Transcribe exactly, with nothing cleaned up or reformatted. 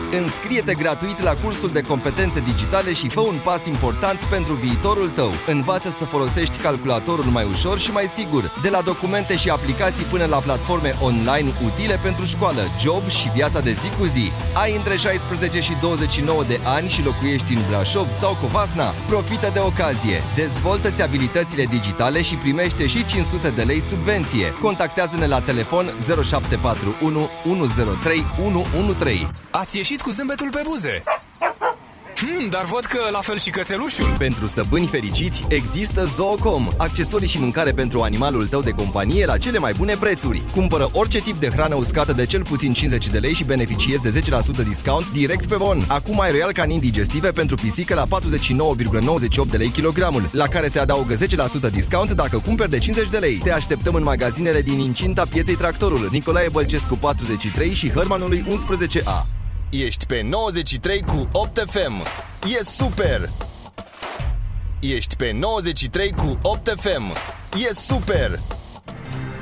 Înscrie-te gratuit la cursul de competențe digitale și fă un pas important pentru viitorul tău. Învață să folosești calculatorul mai ușor și mai sigur, de la documente și aplicații până la platforme online utile pentru școală, job și viața de zi cu zi. Ai între șaisprezece și douăzeci și nouă de ani și locuiești în Brașov sau Covasna? Profită de ocazie! Dezvoltă-ți abilitățile digitale și primește și cinci sute de lei subvenție. Contactează-ne la telefon zero șapte patru unu unu zero trei unu unu trei. Ați ieșit cu zâmbetul pe buze. Hmm, dar văd că la fel și cățelușul. Pentru stăpâni fericiți există Zoocom, accesorii și mâncare pentru animalul tău de companie la cele mai bune prețuri. Cumpără orice tip de hrană uscată de cel puțin cincizeci de lei și beneficiezi de zece la sută discount direct pe bon. Acum ai Royal Canin digestive pentru pisică la patruzeci și nouă virgulă nouăzeci și opt de lei kilogramul, la care se adaugă zece la sută discount dacă cumperi de cincizeci de lei. Te așteptăm în magazinele din incinta Pieței Tractorul, Nicolae Bălcescu patruzeci și trei și Hărmanului unsprezece A. Ești pe nouăzeci și trei cu opt F M. E super! Ești pe nouăzeci și trei cu opt F M. E super!